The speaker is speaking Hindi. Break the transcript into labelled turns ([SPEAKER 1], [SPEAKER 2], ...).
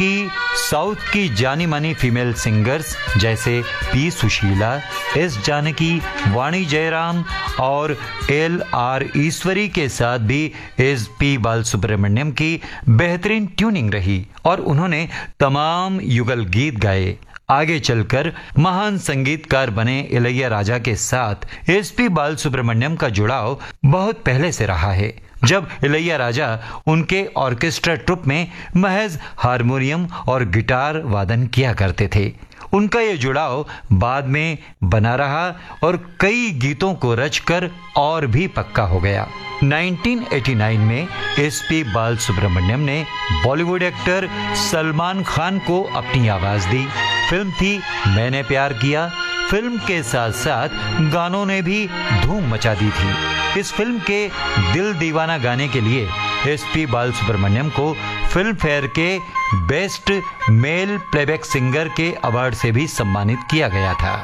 [SPEAKER 1] कि साउथ की जानी मानी फीमेल सिंगर्स जैसे पी सुशीला, एस जानकी, वाणी जयराम और LR ईश्वरी के साथ भी SP बालसुब्रमण्यम की बेहतरीन ट्यूनिंग रही और उन्होंने तमाम युगल गीत गाए। आगे चलकर महान संगीतकार बने इलैयाराजा के साथ SP बालसुब्रमण्यम का जुड़ाव बहुत पहले से रहा है, जब इलैयाराजा उनके ऑर्केस्ट्रा ट्रुप में महज हारमोनियम और गिटार वादन किया करते थे। उनका ये जुड़ाव बाद में बना रहा और कई गीतों को रचकर और भी पक्का हो गया। 1989 में SP बालसुब्रमण्यम ने बॉलीवुड एक्टर सलमान खान को अपनी आवाज दी। फिल्म थी मैंने प्यार किया। फिल्म के साथ साथ गानों ने भी धूम मचा दी थी। इस फिल्म के दिल दीवाना गाने के लिए SP बालसुब्रमण्यम को फिल्म फेयर के बेस्ट मेल प्लेबैक सिंगर के अवार्ड से भी सम्मानित किया गया था।